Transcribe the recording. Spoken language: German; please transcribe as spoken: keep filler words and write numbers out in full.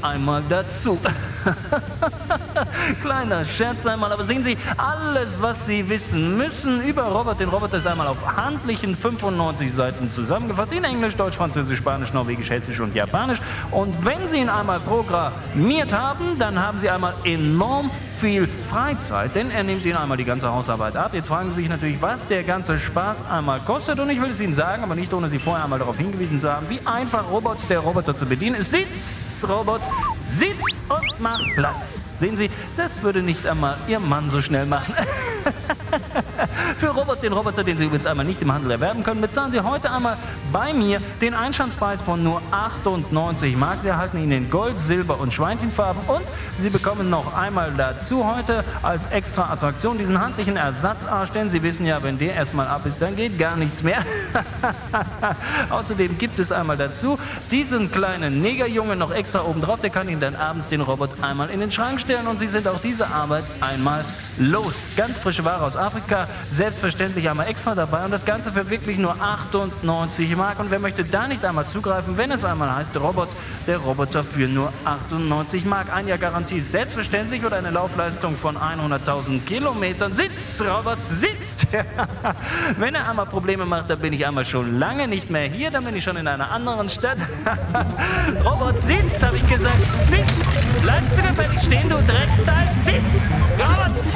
einmal dazu. Kleiner Scherz einmal, aber sehen Sie, alles, was Sie wissen müssen über Robot, den Roboter ist einmal auf handlichen fünfundneunzig Seiten zusammengefasst, in Englisch, Deutsch, Französisch, Spanisch, Norwegisch, Hessisch und Japanisch. Und wenn Sie ihn einmal programmiert haben, dann haben Sie einmal enorm viel Freizeit, denn er nimmt Ihnen einmal die ganze Hausarbeit ab. Jetzt fragen Sie sich natürlich, was der ganze Spaß einmal kostet, und ich will es Ihnen sagen, aber nicht ohne Sie vorher einmal darauf hingewiesen zu haben, wie einfach Robot der Roboter zu bedienen ist. Sitz, Robot, sitz und mach Platz. Sehen Sie, das würde nicht einmal Ihr Mann so schnell machen. Für Robot, den Roboter, den Sie übrigens einmal nicht im Handel erwerben können, bezahlen Sie heute einmal bei mir den Einstandspreis von nur achtundneunzig Mark. Sie erhalten ihn in Gold, Silber und Schweinchenfarben, und Sie bekommen noch einmal dazu heute als extra Attraktion diesen handlichen Ersatzarsch, denn Sie wissen ja, wenn der erstmal ab ist, dann geht gar nichts mehr. Außerdem gibt es einmal dazu diesen kleinen Negerjungen noch extra oben drauf, der kann Ihnen dann abends den Robot einmal in den Schrank stellen, und Sie sind auch diese Arbeit einmal los. Ganz frische Ware aus Afrika, selbstverständlich einmal extra dabei, und das Ganze für wirklich nur achtundneunzig Mark. Und wer möchte da nicht einmal zugreifen, wenn es einmal heißt Robot, der Roboter für nur achtundneunzig Mark. Ein Jahr Garantie selbstverständlich oder eine Laufleistung von hunderttausend Kilometern. Sitz, Robot, sitzt! Wenn er einmal Probleme macht, dann bin ich einmal schon lange nicht mehr hier, dann bin ich schon in einer anderen Stadt. Robot, sitz, habe ich gesagt, sitz! Bleibst du gefällig stehen, du Drecksteil, sitz! Robot!